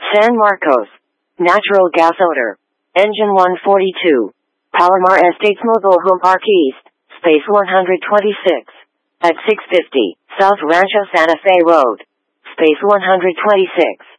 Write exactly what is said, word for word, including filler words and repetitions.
San Marcos. Natural gas odor. Engine one forty-two. Palomar Estates Mobile Home Park East, space one hundred twenty-six. At six fifty, South Rancho Santa Fe Road, space one hundred twenty-six.